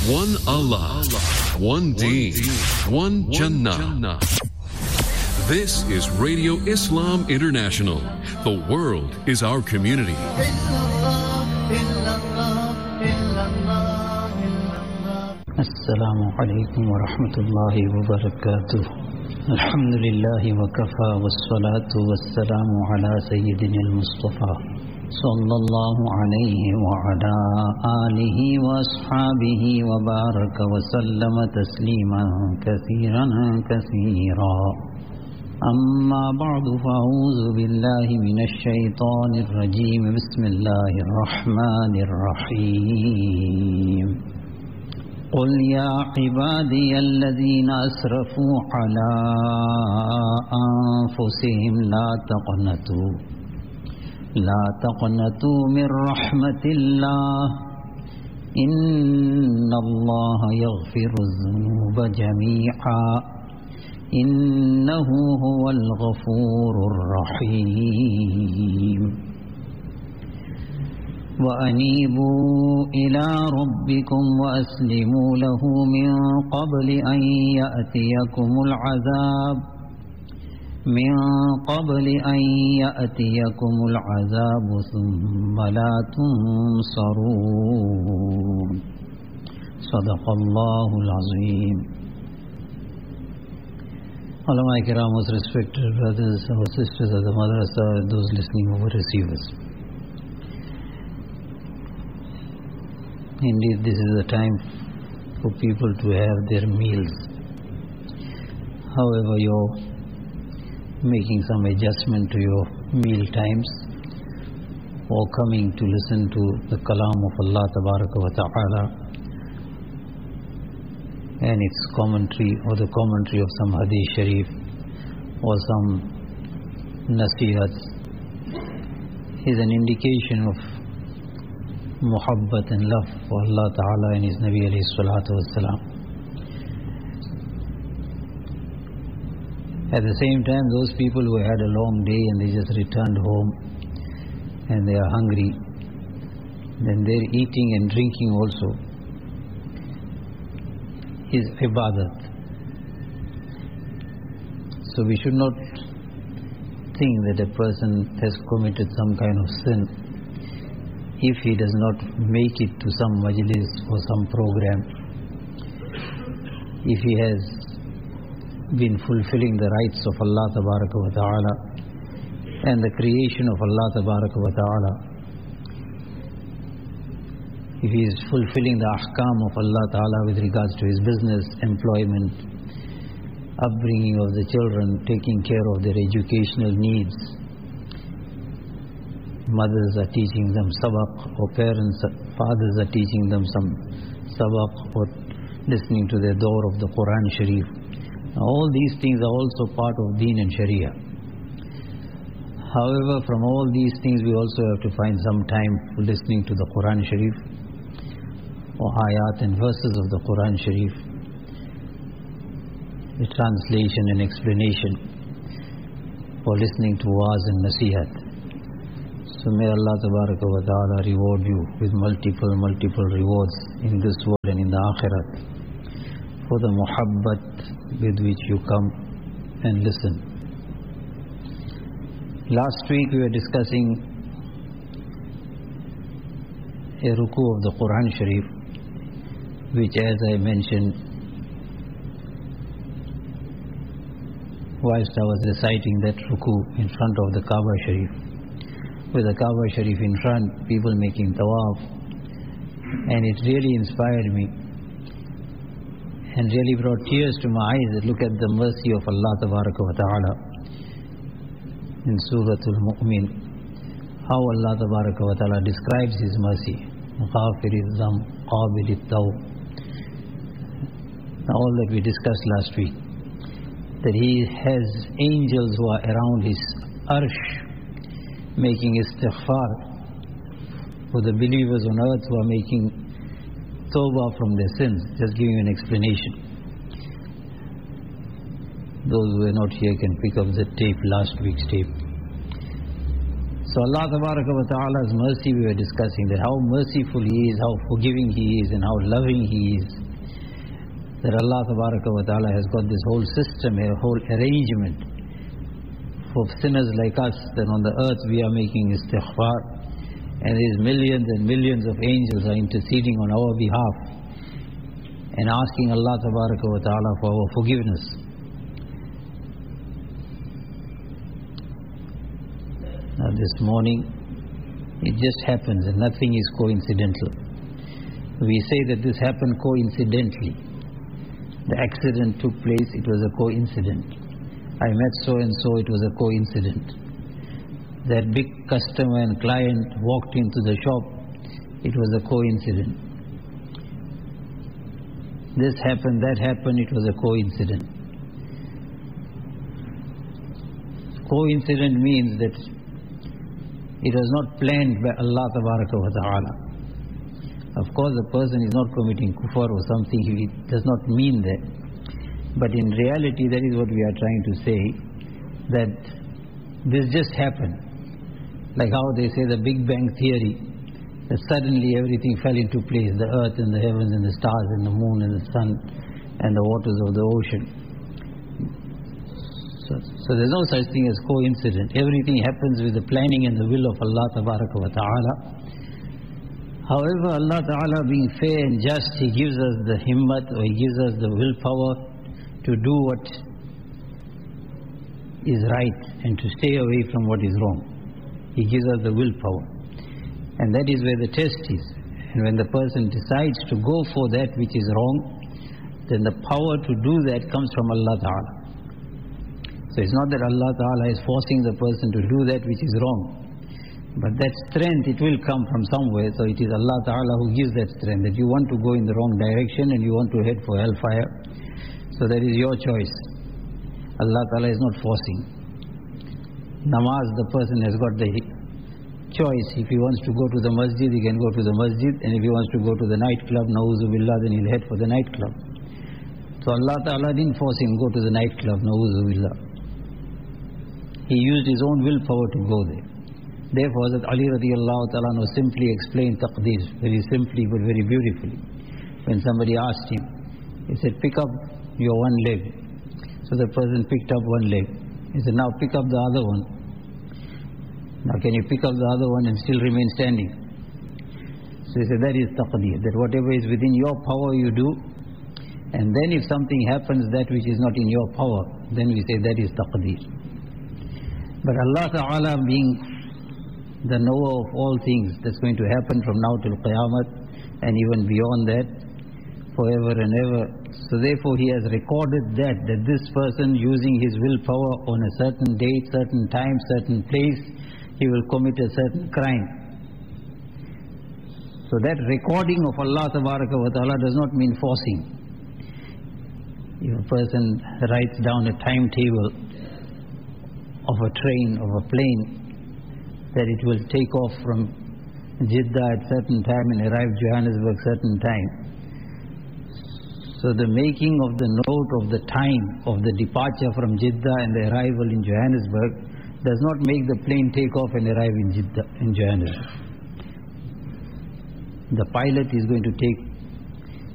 One Allah, one Deen, one Jannah. This is Radio Islam International. The world is our community. Assalamu alaikum wa rahmatullahi wa barakatuh. Alhamdulillahi wa kafa wassalatu wassalamu ala sayyidina al-Mustafa sallallahu alayhi wa ala alihi wa ashabihi wa baraka wa sallama tasliman kaseeran. أما بعد فأعوذ بالله من الشيطان الرجيم بسم الله الرحمن الرحيم قل يا عبادي الذين أسرفوا على أنفسهم لا تقنطوا من رحمة الله إن الله يغفر الذنوب جميعا إنه هو الغفور الرحيم وأنيبوا إلى ربكم وأسلموا له من قبل أن يأتيكم العذاب ثم لا تنصرون صدق الله العظيم. Ulama Kiram, most respected brothers, our sisters of the Madrasa, those listening over receivers. Indeed, this is the time for people to have their meals. However, you're making some adjustment to your meal times or coming to listen to the Kalam of Allah Tabaraka wa Ta'ala and its commentary or the commentary of some Hadith Sharif or some Nasihat is an indication of muhabbat and love for Allah Ta'ala and His Nabi alayhi salatu wassalam. At the same time, those people who had a long day and they just returned home and they are hungry, then their eating and drinking also is ibadat. So we should not think that a person has committed some kind of sin if he does not make it to some majlis or some program, if he has been fulfilling the rights of Allah Tabaraka wa Ta'ala and the creation of Allah Tabaraka wa Ta'ala, if he is fulfilling the ahkam of Allah Ta'ala with regards to his business, employment, upbringing of the children, taking care of their educational needs, mothers are teaching them sabaq, or fathers are teaching them some sabaq, or listening to the door of the Quran Sharif. Now, all these things are also part of Deen and Sharia. However, from all these things we also have to find some time for listening to the Quran Sharif or ayat and verses of the Quran Sharif, the translation and explanation, for listening to wa'az and nasihat. So may Allah Tabaraka wa Ta'ala reward you with multiple rewards in this world and in the akhirat for the muhabbat with which you come and listen. Last week we were discussing a ruku of the Quran Sharif, which, as I mentioned, whilst I was reciting that ruku in front of the Kaaba Sharif, with the Kaaba Sharif in front, people making tawaf, and it really inspired me and really brought tears to my eyes. Look at the mercy of Allah Tabaraka wa Ta'ala in Surah Al-Mu'min, how Allah Tabaraka wa Ta'ala describes His mercy. Ghafir al-Dham, Qabil al-Tawb. All that we discussed last week, that He has angels who are around His arsh making istighfar for the believers on earth who are making tawbah from their sins. Just giving an explanation. Those who are not here can pick up the tape, last week's tape. So Allah Ta'ala's mercy we were discussing, that how merciful He is, how forgiving He is, and how loving He is. That Allah Ta'ala has got this whole system, a whole arrangement for sinners like us, that on the earth we are making istighfar, and these millions and millions of angels are interceding on our behalf and asking Allah Ta'ala for our forgiveness. Now this morning, it just happens and nothing is coincidental. We say that this happened coincidentally. The accident took place, it was a coincidence. I met so and so, it was a coincidence. That big customer and client walked into the shop, it was a coincidence. This happened, that happened, it was a coincidence. Coincidence means that it was not planned by Allah Ta'ala. Of course, the person is not committing kufr or something, he does not mean that. But in reality, that is what we are trying to say, that this just happened. Like how they say the Big Bang Theory, that suddenly everything fell into place, the earth and the heavens and the stars and the moon and the sun and the waters of the ocean. So there's no such thing as coincidence. Everything happens with the planning and the will of Allah Ta'ala. However, Allah Ta'ala being fair and just, He gives us the himmat, or He gives us the willpower to do what is right and to stay away from what is wrong. He gives us the willpower. And that is where the test is. And when the person decides to go for that which is wrong, then the power to do that comes from Allah Ta'ala. So it's not that Allah Ta'ala is forcing the person to do that which is wrong. But that strength, it will come from somewhere. So it is Allah Ta'ala who gives that strength, that you want to go in the wrong direction and you want to head for hellfire. So that is your choice. Allah Ta'ala is not forcing. Namaz, the person has got the choice. If he wants to go to the masjid, he can go to the masjid. And if he wants to go to the nightclub, na'uzu billah, then he'll head for the nightclub. So Allah Ta'ala didn't force him to go to the nightclub, na'uzu billah. He used his own willpower to go there. Therefore, Hazrat Ali radiallahu ta'ala simply explained taqdeer, very simply but very beautifully. When somebody asked him, he said, pick up your one leg. So the person picked up one leg. He said, now pick up the other one. Now can you pick up the other one and still remain standing? So he said, that is taqdeer, that whatever is within your power you do. And then if something happens that which is not in your power, then we say that is taqdeer. But Allah Ta'ala being the knower of all things that's going to happen from now till Qiyamah and even beyond that, forever and ever. So therefore He has recorded that this person using his willpower on a certain date, certain time, certain place, he will commit a certain crime. So that recording of Allah Ta'ala does not mean forcing. If a person writes down a timetable of a train, of a plane, that it will take off from Jeddah at certain time and arrive Johannesburg certain time. So the making of the note of the time of the departure from Jeddah and the arrival in Johannesburg does not make the plane take off and arrive in Jeddah, in Johannesburg. The pilot is going to take